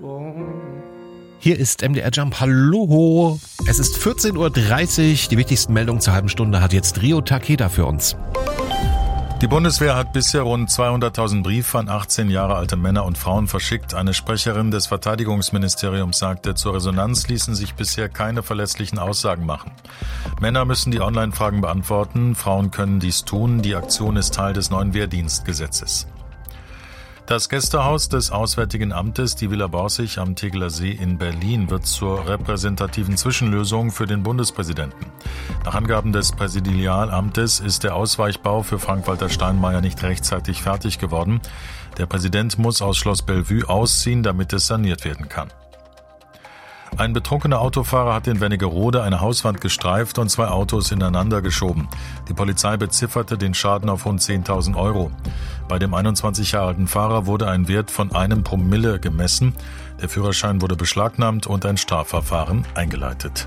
Hier ist MDR Jump. Hallo. Es ist 14.30 Uhr. Die wichtigsten Meldungen zur halben Stunde hat jetzt Rio Takeda für uns. Die Bundeswehr hat bisher rund 200.000 Briefe an 18 Jahre alte Männer und Frauen verschickt. Eine Sprecherin des Verteidigungsministeriums sagte, zur Resonanz ließen sich bisher keine verlässlichen Aussagen machen. Männer müssen die Online-Fragen beantworten, Frauen können dies tun. Die Aktion ist Teil des neuen Wehrdienstgesetzes. Das Gästehaus des Auswärtigen Amtes, die Villa Borsig am Tegeler See in Berlin, wird zur repräsentativen Zwischenlösung für den Bundespräsidenten. Nach Angaben des Präsidialamtes ist der Ausweichbau für Frank-Walter Steinmeier nicht rechtzeitig fertig geworden. Der Präsident muss aus Schloss Bellevue ausziehen, damit es saniert werden kann. Ein betrunkener Autofahrer hat in Wernigerode eine Hauswand gestreift und 2 Autos ineinander geschoben. Die Polizei bezifferte den Schaden auf rund 10.000 Euro. Bei dem 21 Jahre alten Fahrer wurde ein Wert von 1 Promille gemessen. Der Führerschein wurde beschlagnahmt und ein Strafverfahren eingeleitet.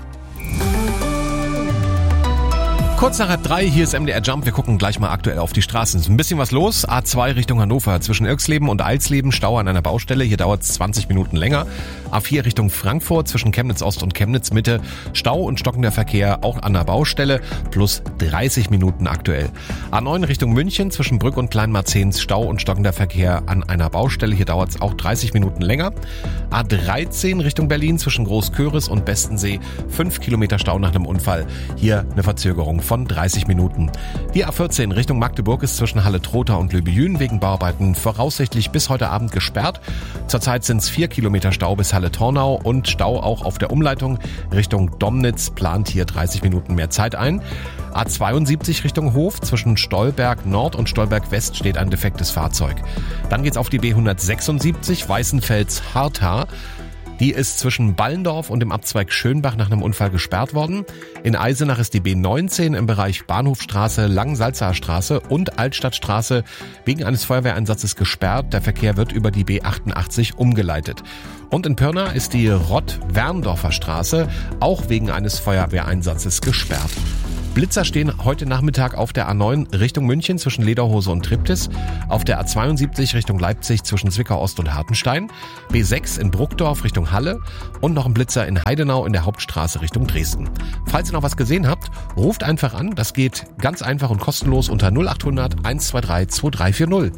Kurz nach 3, hier ist MDR Jump. Wir gucken gleich mal aktuell auf die Straßen. Ist ein bisschen was los. A2 Richtung Hannover. Zwischen Irxleben und Eilsleben Stau an einer Baustelle. Hier dauert es 20 Minuten länger. A4 Richtung Frankfurt. Zwischen Chemnitz Ost und Chemnitz Mitte. Stau und stockender Verkehr auch an der Baustelle. Plus 30 Minuten aktuell. A9 Richtung München. Zwischen Brück und Kleinmarzens Stau und stockender Verkehr an einer Baustelle. Hier dauert es auch 30 Minuten länger. A13 Richtung Berlin. Zwischen Großköris und Bestensee. 5 Kilometer Stau nach einem Unfall. Hier eine Verzögerung von 30 Minuten. Die A14 Richtung Magdeburg ist zwischen Halle-Trotha und Löbejün wegen Bauarbeiten voraussichtlich bis heute Abend gesperrt. Zurzeit sind es 4 Kilometer Stau bis Halle-Tornau und Stau auch auf der Umleitung Richtung Domnitz plant hier 30 Minuten mehr Zeit ein. A72 Richtung Hof, zwischen Stolberg Nord und Stolberg West steht ein defektes Fahrzeug. Dann geht's auf die B176 Weißenfels-Harthar. Die ist zwischen Ballendorf und dem Abzweig Schönbach nach einem Unfall gesperrt worden. In Eisenach ist die B19 im Bereich Bahnhofstraße, Langsalzer Straße und Altstadtstraße wegen eines Feuerwehreinsatzes gesperrt. Der Verkehr wird über die B88 umgeleitet. Und in Pirna ist die Rott-Werndorfer Straße auch wegen eines Feuerwehreinsatzes gesperrt. Blitzer stehen heute Nachmittag auf der A9 Richtung München zwischen Lederhose und Triptis, auf der A72 Richtung Leipzig zwischen Zwickau Ost und Hartenstein, B6 in Bruckdorf Richtung Halle und noch ein Blitzer in Heidenau in der Hauptstraße Richtung Dresden. Falls ihr noch was gesehen habt, ruft einfach an. Das geht ganz einfach und kostenlos unter 0800 123 2340.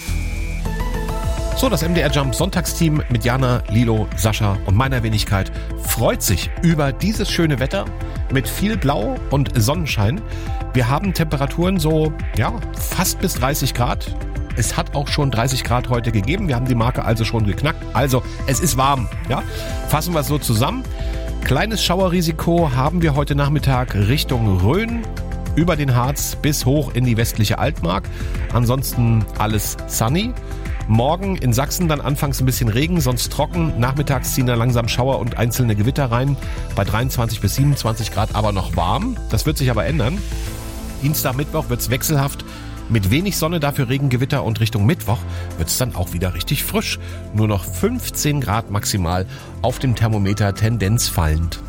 So, das MDR Jump Sonntagsteam mit Jana, Lilo, Sascha und meiner Wenigkeit freut sich über dieses schöne Wetter mit viel Blau und Sonnenschein. Wir haben Temperaturen so, fast bis 30 Grad. Es hat auch schon 30 Grad heute gegeben. Wir haben die Marke also schon geknackt. Also, es ist warm, ja. Fassen wir es so zusammen. Kleines Schauerrisiko haben wir heute Nachmittag Richtung Rhön, über den Harz bis hoch in die westliche Altmark. Ansonsten alles sunny. Morgen in Sachsen dann anfangs ein bisschen Regen, sonst trocken. Nachmittags ziehen dann langsam Schauer und einzelne Gewitter rein. Bei 23 bis 27 Grad aber noch warm. Das wird sich aber ändern. Dienstag, Mittwoch wird's wechselhaft. Mit wenig Sonne, dafür Regen, Gewitter und Richtung Mittwoch wird's dann auch wieder richtig frisch. Nur noch 15 Grad maximal auf dem Thermometer, Tendenz fallend.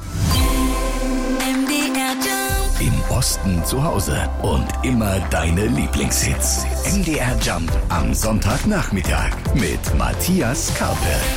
Im Osten zu Hause und immer deine Lieblingshits. MDR Jump am Sonntagnachmittag mit Matthias Karpe.